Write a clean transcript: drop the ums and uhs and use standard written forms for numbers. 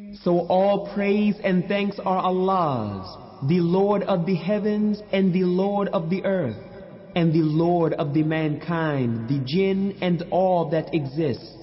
So all praise and thanks are Allah's, the Lord of the heavens and the Lord of the earth, and the Lord of the mankind, the jinn and all that exists.